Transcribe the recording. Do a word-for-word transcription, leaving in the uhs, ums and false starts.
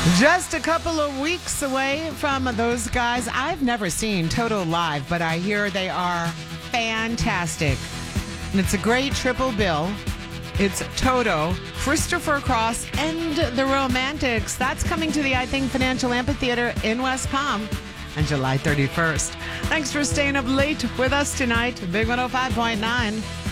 Just a couple of weeks away from those guys. I've never seen Toto live, but I hear they are fantastic. And it's a great triple bill. It's Toto, Christopher Cross, and the Romantics. That's coming to the I Think Financial Amphitheater in West Palm on July thirty-first. Thanks for staying up late with us tonight. Big one oh five point nine.